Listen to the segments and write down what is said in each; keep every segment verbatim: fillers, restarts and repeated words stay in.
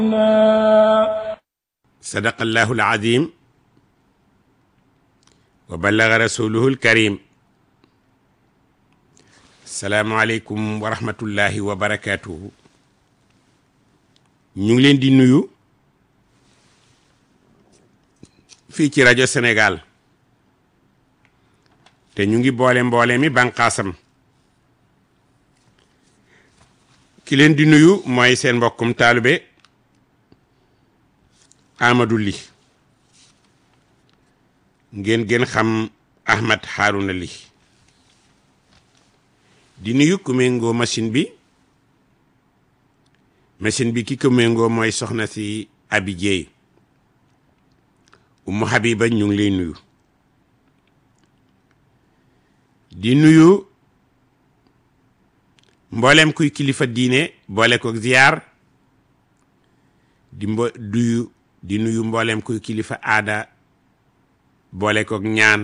sadaqallahu al-azim wa ballaga rasuluhu al-karim. Assalaamu aleykum wa rahmatullahi wa barakatuhu. ñu ngi leen di nuyu fii ci rajo Sénégal te ñu ngi boole mboole mi bànqaasam. ki leen di nuyu mooy seen mbokkum taalibe Amadou Ly, ngeen gën xam Ahmed Harouna Ly. di nuyu ku méngoo machine bi machine bi ki ko méngoo mooy soxna si Abi Dieye. Umu Habiba ñu ngi lay nuyu. di nuyu mboolem kuy kilifa diine boole ko ziyaar. di mbo duyu di nuyu mboolem kuy kilifa aada boole ko ñaan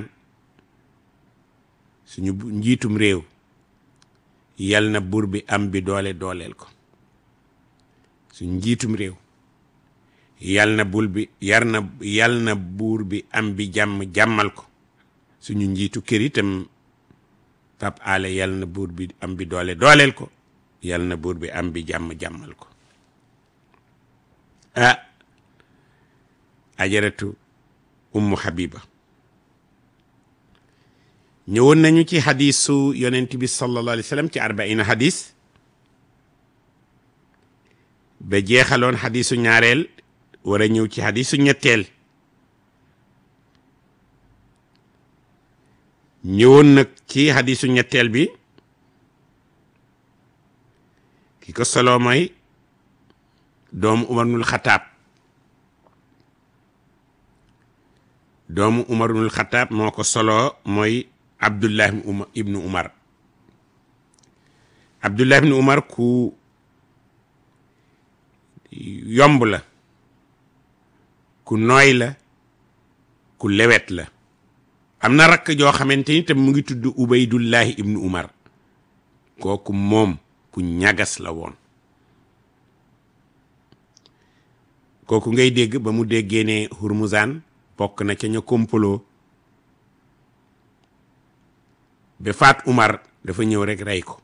suñu njiitum réew yal na buur bi am bi doole dooleel ko. suñu njiitum réew yal na bul bi yar na yal na buur bi am bi jàmm jàmmal ko. suñu njiitu kër itam Pape Alé yal na buur bi am bi doole dooleel ko. yal na buur bi am bi jàmm jàmmal ko. ah ajaratu Ummu Habiba ñëwoon nañu ci xadisu yonent bi sallallahu alayhi wa sallam ci arbaina xadis ba jeexaloon xadisu ñaareel war a ñëw ci xadisu ñetteel. ñëwoon nag ci xadisu ñetteel bi ki ko solo mooy doomu Umarul Xataab. doomu Umarul Xataab moo ko solo mooy Abdullah ibnu Umar. Abdullah ibnu Umar ku yomb la, ku nooy la, ku lewet la. am na rakk joo xamante ni tam mu ngi tudd Ubaydullahi ibnu Umar. kooku moom ku ñagas la woon. kooku ngay dégg ba mu déggee ne Hurmuzan bokk na ca ña kompaloo ba faat Umar dafa ñëw rek rey ko.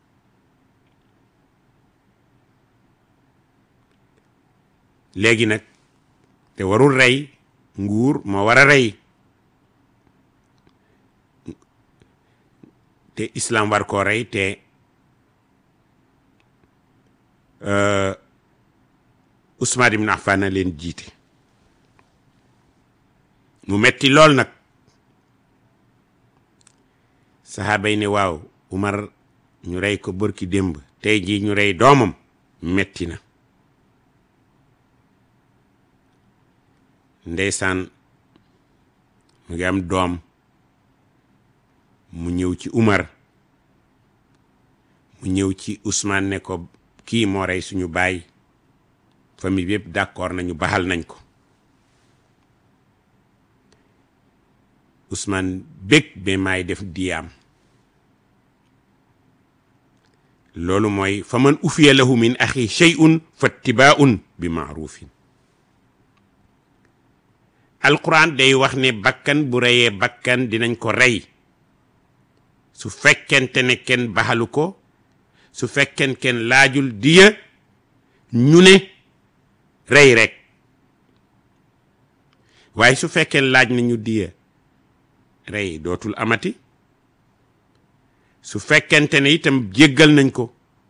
léegi nag te warul rey, nguur moo war a rey te islam war koo rey te uh, Usmaan ibn Affan na leen jiite. mu metti lool nag saxaaba yi ne waaw Umar ñu rey ko bërki démb tey jii ñu rey doomam metti na. ndeysaan mu ngi am doom mu ñëw ci Umar mu ñëw ci Usmaan ne ko kii moo rey suñu baay. famille bi yëpp d'accord nañu baxal nañ ko. Ousmane bég ba maay def diyaam. loolu mooy fa man ufiya lahu min axi shay'un fattibaa'un bi ma'rufin. alquran day wax ne bakkan bu reyee bakkan dinañ ko rey su fekkente ne kenn baxalu ko, su fekkente kenn laajul diya ñu ne rey rek. waaye su fekkee laaj nañu diya rey dootul amati. su fekkente ne itam jéggal nañ ko,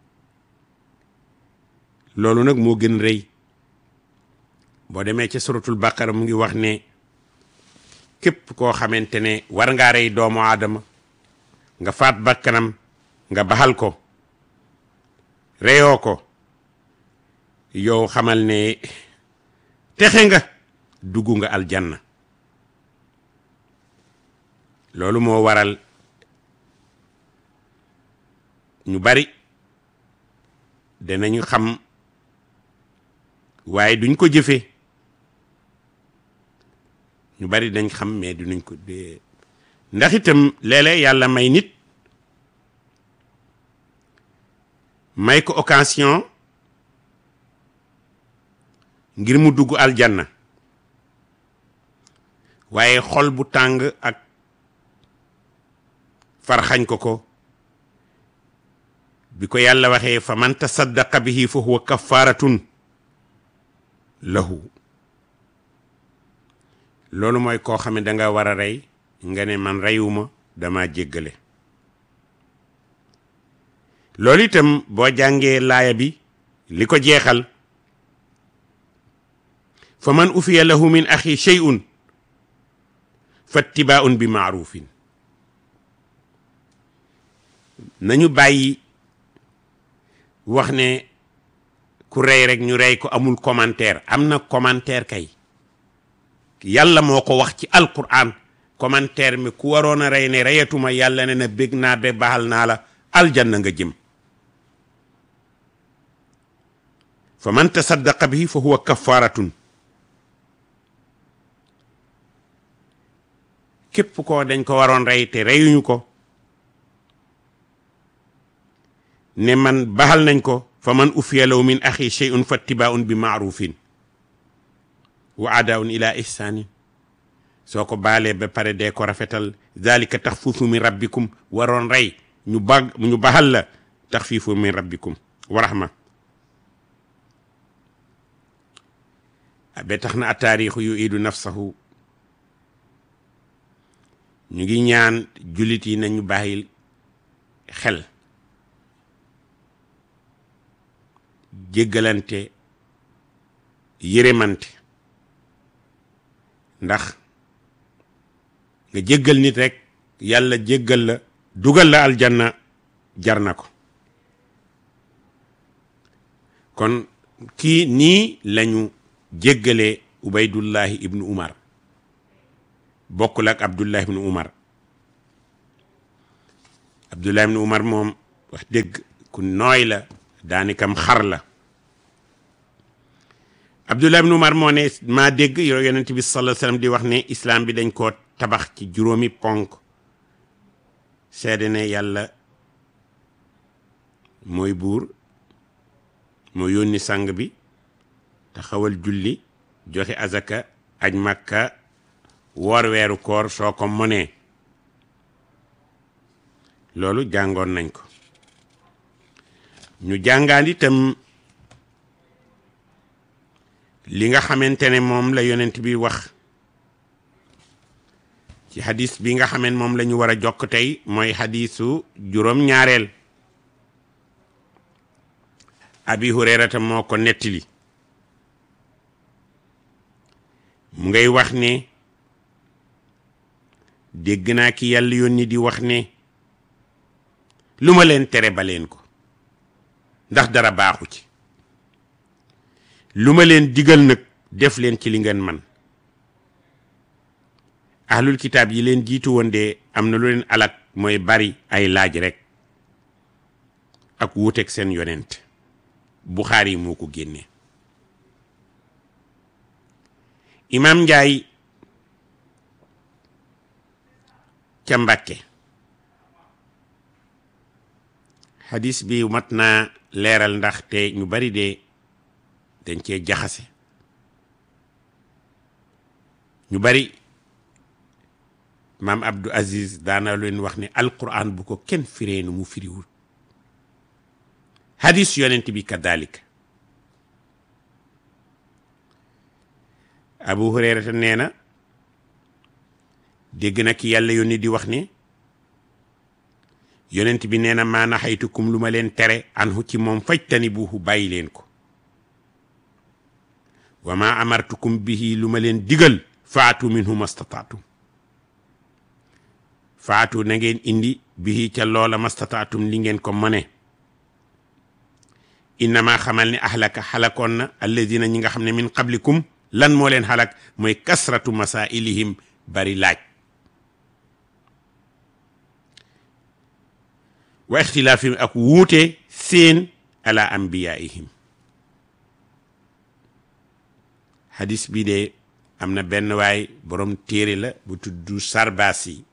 loolu nag moo gën rëy. boo demee ca suratul baqara mu ngi wax ne képp koo xamante ne war ngaa rey doomu aadama nga faat bakkanam nga baxal ko reyoo ko, yow xamal ne texe nga, dugg nga aljanna. loolu moo waral ñu bari danañu xam waaye duñ ko jëfee. ñu bari dañ xam mais duñ ko dee. ndax itam léeg-léeg yàlla may nit may ko occasion ngir mu dugg aljanna waaye xol bu tàng ak farxañ ko ko bi ko yàlla waxee fa man tasaddaqa bihi fa huwa kafaaratun lahu loolu mooy koo xam ne danga war a rey nga ne man reyuma dama jéggale loolu itam boo jàngee laaya bi li ko jeexal fa man ufiya lahu min axi shay'un fattibaa'un bi ma'rufin nañu bàyyi wax ne ku rey rek ñu rey ko amul commentaire am na commentaire kay yàlla moo ko wax ci alquran commentaire mi ku waroon a rey ne reyatuma yàlla ne na bég naa be baxal naa la aljanna nga jëm fa man tasaddaqa bihi fa huwa kafaratun képp ko dañ ko waroon rey te reyuñu ko ne man baxal nañ ko fa man ufiya lahu min axi shay'un fattibaa'un bi ma'rufin wa adaa'un ila ihsanin soo ko baalee ba pare dee ko rafetal zalika taxfiifu min rabbikum waroon rey ñu bag ñu baxal la taxfiifu min rabbikum wa rahma ba tax na attaarixu yu iidu nafsahu ñu ngi ñaan jullit yi nañu bàyyi xel jéggalante yërëmante ndax nga jéggal nit rek yàlla jéggal la dugal la aljanna jar na ko kon kii nii lañu jéggalee ubaydullahi ibnu umar bokkul ak abdullah ibnu umar abdullah ibnu umar moom wax dëgg ku nooy la daanikam xar la abdullah ibnu umar moo ne maa dégg yow yonent bi sallallahu alayhi wasallam di wax ne islam bi dañ koo tabax ci juróomi ponk seede ne yàlla mooy buur moo yónni sang bi taxawal julli joxe azaka aj makka woor weeru koor soo ko mënee loolu jàngoon nañ ko ñu jàngaan itam li nga xamante ne moom la yonent bi wax ci hadis bi nga xamante moom la ñu war a jokk tey mooy hadisu juróom ñaareel abi hurayrata moo ko nettali mu ngay wax ne dégg naa ki yàlla yónni di wax ne lu ma leen tere ba leen ko ndax dara baaxu ci lu ma leen digal nag def leen ci li ngeen man ahlul kitaab yi leen jiitu woon de am na lu leen alak mooy bari ay laaj rek ak wuuteeg seen yonent Buxaari yi moo ko génne Imam Njaay ca Mbàkke hadis bi mat naa leeral ndax te ñu bari de dañ cee jaxase ñu bari maam Abdou Aziz daana leen wax ne alquran bu ko kenn firee nu mu firiwul hadis yonent bi kadalika Abu Hurayrata nee na dégg na ki yàlla yónni di wax ne yonent bi nee na maa naxaytukum lu ma leen tere anhu ci moom fajtani buuhu bàyyi leen ko wa ma amartukum bihi lu ma leen digal faatu minhu mastataatum faatu na ngeen indi bihi ca loola mastataatum li ngeen ko mëne innama xamal ne ahlaka xalakoon na alladina ñi nga xam ne min qablikum lan moo leen xalak mooy kasratu masailihim bari laaj wa ixtilaafihim ak wuute seen ala anbiyaihim hadis bi de am na benn waay borom téere la bu tuddu Sarbaasi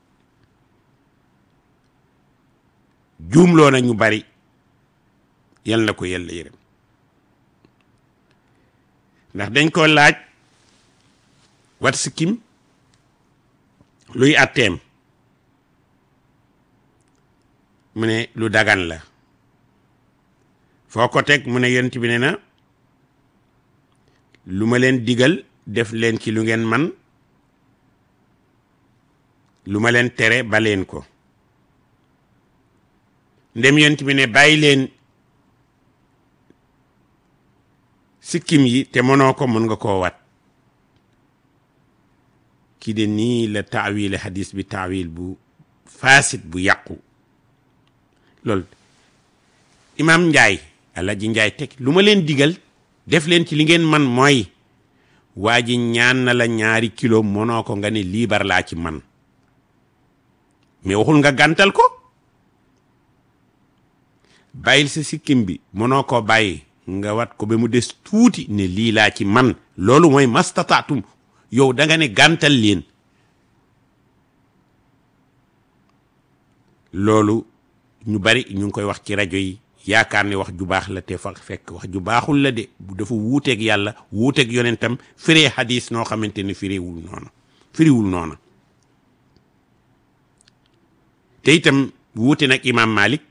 juumloo na ñu bari yal na ko yàlla yërëm ndax dañ ko laaj wat sikkim luy atteem mu ne lu dagan la foo ko teg mu ne yonent bi ne na lu ma leen digal def leen ci lu ngeen man lu ma leen tere ba leen ko ndem yonent bi ne bàyyi leen sikkim yi te mënoo ko mën nga koo wat kii de nii la taawil hadis bi taawil bu fasit bu yàqu loolu imam Njaay Alaji Njaay teg lu ma leen digal def leen ci li ngeen man mooy waa ji ñaan na la ñaari kilo mënoo ko nga ne liibar laa ci man mais waxul nga gàntal ko bàyyil sa sikkim bi mënoo koo bàyyi nga wat ko ba mu des tuuti ne lii laa ci man loolu mooy mastataatum yow da nga ne gàntal leen loolu ñu bari ñu ngi koy wax ci rajo yi yaakaar ne wax ju baax la te fa fekk wax ju baaxul la de bu dafa wuuteeg yàlla wuuteeg yonentam firee hadis noo xamante ne firiwul noona firiwul noona te itam wuute nag imam Malik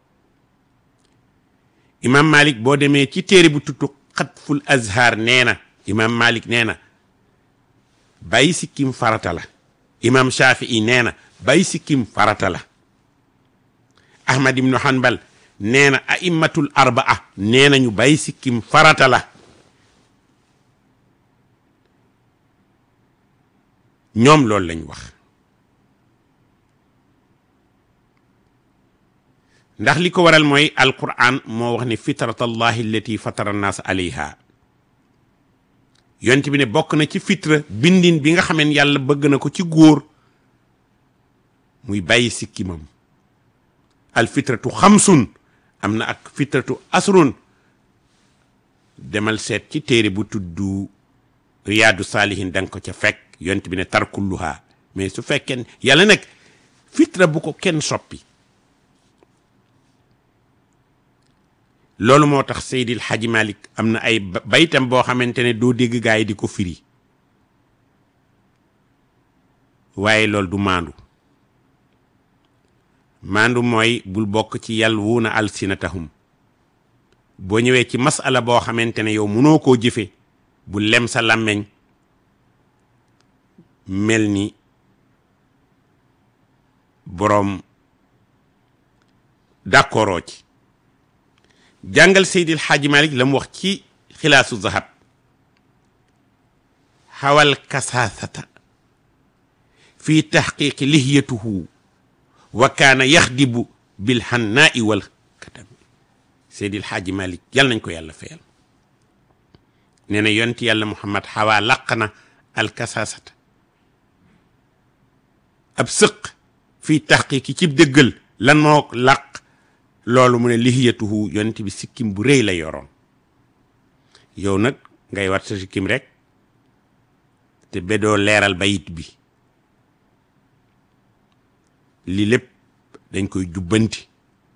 imam Malik boo demee ci téere bu tuttu xatful azhar nee na imam Malik nee na bàyyi sikkim farata la imam Shafii nee na bàyyi sikkim farata la Ahmad ibnu Hanbal nee na aimmatul arbaa nee nañu bàyyi sikkim farata la ñoom loolu lañ wax ndax li ko waral mooy alquran moo wax ne fitratallahi allati fatara annaas alayha yonent bi ne bokk na ci fitra bindin bi nga xameen yàlla bëgg na ko ci góor muy bàyyi sikkimam al fitratu xamsun am na ak fitratu asrun demal seet ci téere bu tuddu riyaadu saalihin danga ko ca fekk yonent bi ne tarkulluha mais su fekkee yàlla nag fitra bu ko kenn soppi loolu moo tax Seydil Hadji Malick am na ay baytam boo xamante ne doo dégg gaa yi di ko firi waaye loolu du maandu maandu mooy bul bokk ci yalwuuna alsinatahum boo ñëwee ci masala boo xamante ne yow mënoo koo jëfe bu lem sa làmmeñ mel ni boroom d'accordoo ci jàngal Seydil Hadji Malick la mu wax ci xilaasu zahab xawal kasaasata fi taxqiqi lihiyatuhu wa kaana yaxdibu bil xannaa'i wal katami Seydil Hadji Malick yal nañ ko yàlla fayal nee na yonent yàlla Muhammad xawaa laq na alkasaasata ab sëq fii taxqiqi ci dëggal lan moo laq loolu mu ne lihiyatuhu yonent bi sikkim bu rëy la yoroon yow nag ngay wat sa sikkim rek te bedoo leeral bayit bi li lépp dañ koy jubbanti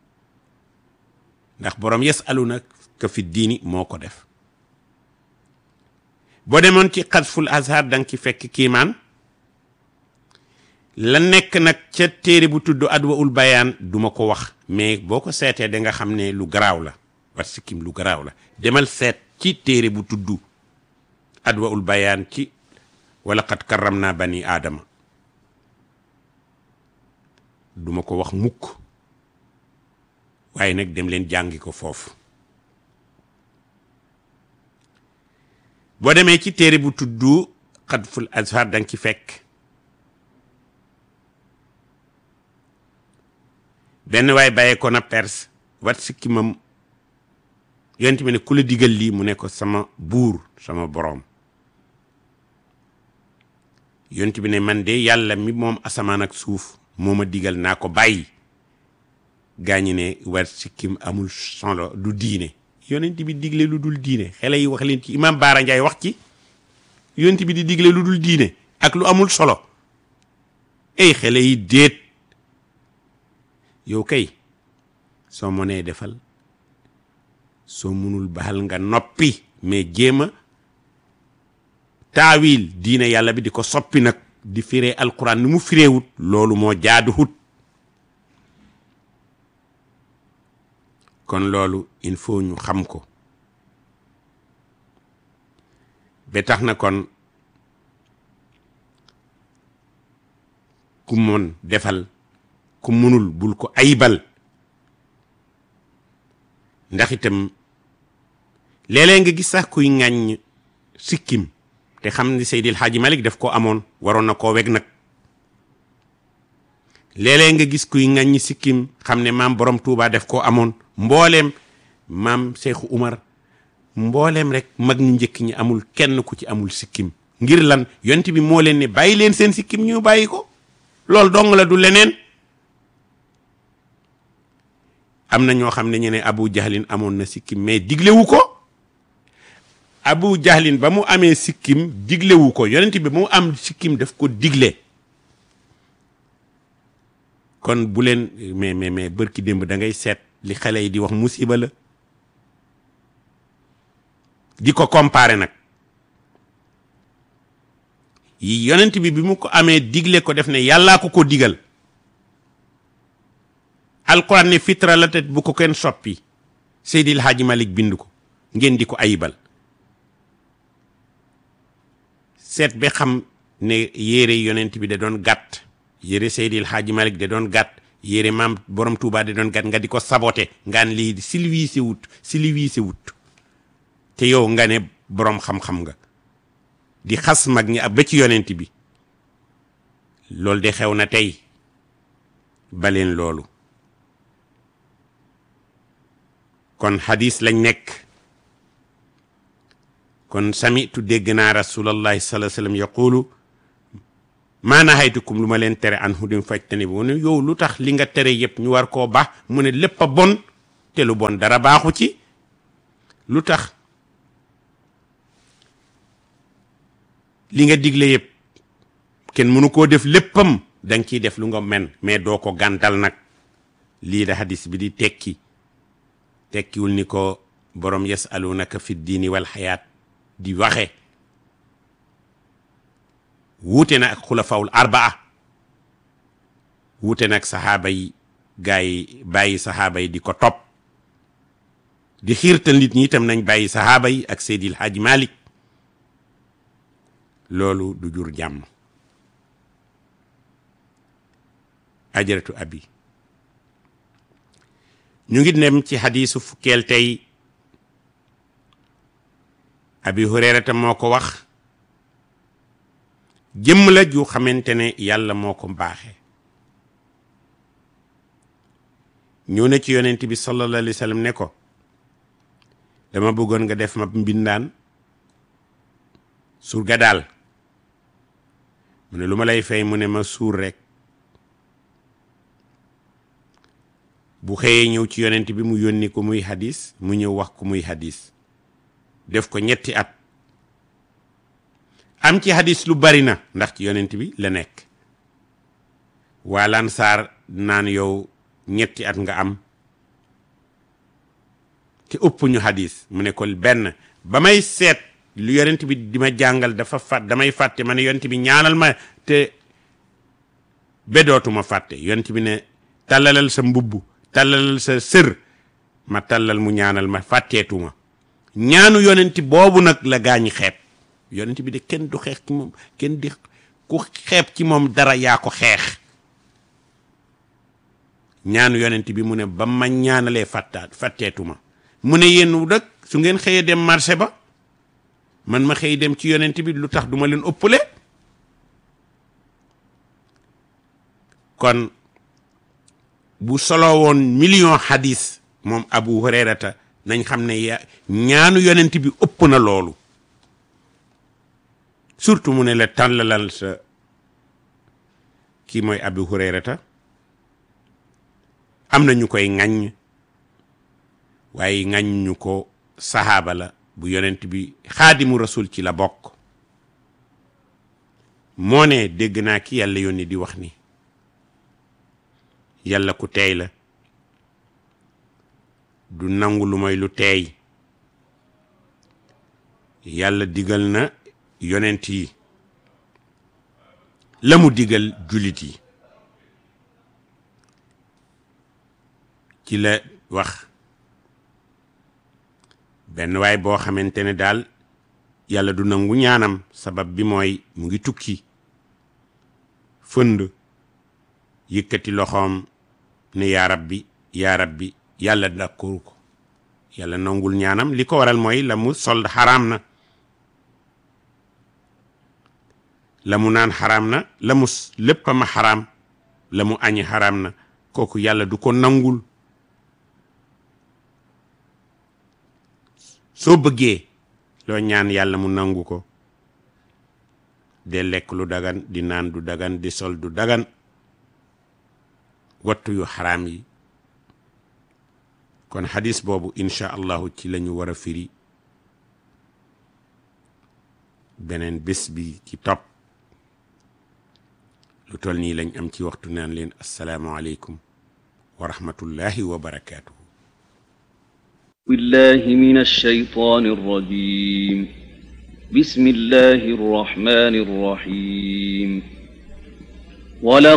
ndax boroom yasaluna ka fi diini moo ko def boo demoon ci xatful azhar danga ci fekk kiimaan la nekk nag ca téere bu tudd adwa ul bayaan duma ko wax mais boo ko seetee da nga xam ne lu garaaw la wat sikkim lu garaaw la demal seet ci téere bu tudd adwa ul bayaan ci wala qad karram naa bani aadama duma ko wax mukk waaye nag dem leen jàngi ko foofu boo demee ci téere bu tudd xatful azhar danga ci fekk benn waay bàyyee ko na Perse wat sikkimam yonent bi ne ku la digal lii mu ne ko sama buur sama boroom yonent bi ne man de yàlla mi moom asamaan ak suuf moo ma digal naa ko bàyyi gaañi ne wat sikkim amul solo du diine yonent bi digle lu dul diine xale yi wax leen ci imam Baara Ndiaye wax ci yonent bi di digle lu dul diine ak lu amul solo ay xale yi déet yow kay soo mënee defal soo mënul baxal nga noppi mais jéema taawil diine yàlla bi di ko soppi nag di firee alquran ni mu fireewut loolu moo jaaduwut. kon loolu il faut ñu xam ko ba tax na kon ku mën defal ku mënul bul ko ayibal ndax itam léeg-léeg nga gis sax kuy ŋàññ sikkim te xam ni Seydil Hadji Malick daf ko amoon waroon na koo weg nag. léeg-léeg nga gis kuy ŋàññ sikkim xam ne maam borom Touba daf koo amoon mbooleem maam Cheikh Oumar mbooleem rek mag ñu njëkk ñi amul kenn ku ci amul sikkim ngir lan yonent bi moo leen ne bàyyi leen seen sikkim ñu bàyyi ko loolu dong la du leneen. am na ñoo xam ne ñu ne Abu Jahlin amoon na sikkim mais diglewu ko. Abu Jahlin ba mu amee sikkim diglewu ko yonent bi ba mu am sikkim daf ko digle. kon bu leen mais mais mais bërki démb da ngay seet li xale yi di wax musiba la di ko comparer nag yi yonent bi bi mu ko amee digle ko def ne yàllaa ko ko digal alquran ne fitra la te bu ko kenn soppi Seydil Hadji Malick bind ko ngeen di ko ayibal seet ba xam ne yére yonent bi da doon gàtt yére Seydil Hadji Malick da doon gàtt yére maam borom Touba da doon gàtt nga di ko saboté ngaan lii di silwiise wut silwiise wut te yow nga ne borom xam-xam nga di xas mag ñi ab ba ci yonent bi loolu de xew na tey baleen loolu. kon hadis lañ nekk kon samitu dégg naa rasulallahi sallallahu alayhi wasallam yaqulu maa nahaytukum lu ma leen tere an hudim fajtani bu ne yow lu tax li nga tere yëpp ñu war koo baax mu ne lépp a bon te lu bon dara baaxu ci lu tax li nga digle yëpp kenn mënu koo def léppam danga ciy def lu nga men mais doo ko gàntal nag lii da hadis bi di tekki tekkiwul ni ko borom yasalunaka fi diini wal xayaat di waxe wuute na ak xulafawul arbaa wuute na ak saxaaba yi gaa yi bàyyi saxaaba yi di ko topp di xiirtal nit ñi itam nañ bàyyi saxaaba yi ak Seydil Hadji Malick loolu du jur jàmm. ajaratu abi ñu ngi dem ci hadisu fukkeel tey abi hurayrata moo ko wax jëmm la ju xamante ne yàlla moo ko baaxe ñëw na ci yonent bi sallallahu alayhi wa sallam ne ko dama bëggoon nga def ma mbindaan surga daal mu ne lu ma lay fay mu ne ma suur rek bu xëyee ñëw ci yonent bi mu yónni ko muy hadis mu ñëw wax ko muy hadis def ko ñetti at am ci hadis lu bari na ndax ci yonent bi la nekk waa Lansaar naan yow ñetti at nga am te ëpp ñu hadis mu ne ko benn ba may seet lu yonent bi di ma jàngal dafa fàtt damay fàtte ma ne yonent bi ñaanal ma te bedootuma fàtte yonent bi ne tàllalal sa mbubb tàllalal sa sër ma tàllal mu ñaanal ma fàtteetuma ñaanu yonent boobu nag la gaañi xeeb yonent bi de kenn du xeex ci moom kenn di ku xeeb ci moom dara yaa ko xeex ñaanu yonent bi mu ne ba ma ñaanalee fàttaat fàtteetuma mu ne yéen nag su ngeen xëyee dem marché ba man ma xëy dem ci yonent bi lu tax duma leen ëppale kon bu solo woon million hadis moom Abu Hurayrata nañ xam ne ya ñaanu yonent bi ëpp na loolu surtout mu ne la tàllalal sa kii mooy Abu Hurayrata am na ñu koy ŋaññ waaye ŋaññ ñu ko sahaaba la bu yonent bi xaadimu rasul ci la bokk moo ne dégg naa ki yàlla yónni di wax ni yàlla ku teey la du nangu lu mooy lu teey yàlla digal na yonent yi la mu digal jullit yi ci la wax benn waay boo xamante ne daal yàlla du nangu ñaanam sabab bi mooy mu ngi tukki fënd yëkkati loxoom ne yaa rabbi yaa rabbi yàlla d'accord ko yàlla nangul ñaanam li ko waral mooy la mu sol xaraam na la mu naan xaraam na la mu lépp ma xaraam la mu añi xaraam na kooku yàlla du ko nangul soo bëggee loo ñaan yàlla mu nangu ko de lekk lu dagan di naan du dagan di sol du dagan wattu yu xaraam yi kon xadis boobu incha allahu ci lañu war a firi beneen bés bi ci topp lu toll nii lañ am ci waxtu naan leen assalaamu aleykum wa rahmatullahi wa barakaatuhu billahi min ash-shaytaan ar-rajiim bismillahi ar-rahmaan ar-rahiim